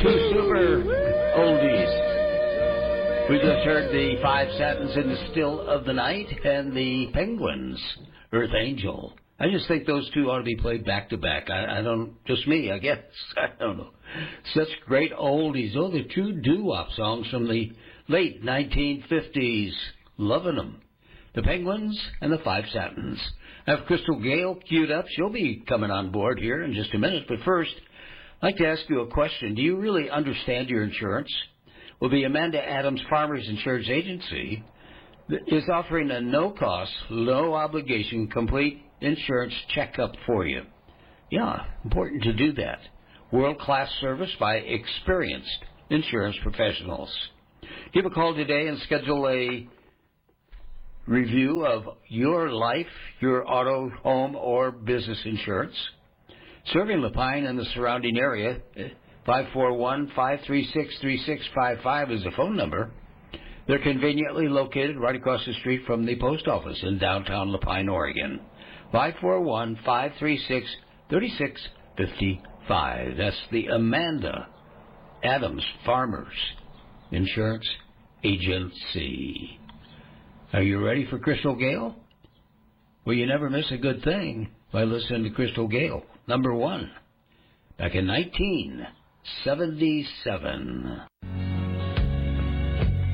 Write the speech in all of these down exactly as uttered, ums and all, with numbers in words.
Two super oldies. We just heard the Five Satins in the Still of the Night and the Penguins, Earth Angel. I just think those two ought to be played back to back. I, I don't, just me, I guess. I don't know. Such great oldies. Oh, the true doo-wop songs from the late nineteen fifties. Loving them. The Penguins and the Five Satins. I have Crystal Gale queued up. She'll be coming on board here in just a minute. But first, I'd like to ask you a question. Do you really understand your insurance? Well, the Amanda Adams Farmers Insurance Agency is offering a no-cost, no-obligation, complete insurance checkup for you. Yeah, important to do that. World-class service by experienced insurance professionals. Give a call today and schedule a review of your life, your auto, home, or business insurance. Serving Lapine and the surrounding area, five four one, five three six, three six five five is the phone number. They're conveniently located right across the street from the post office in downtown Lapine, Oregon. five four one, five three six, three six five five. That's the Amanda Adams Farmers Insurance Agency. Are you ready for Crystal Gale? Well, you never miss a good thing by listening to Crystal Gale. Number one, back in nineteen seventy-seven.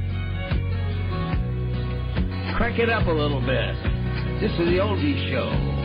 Crank it up a little bit. This is the Oldies Show.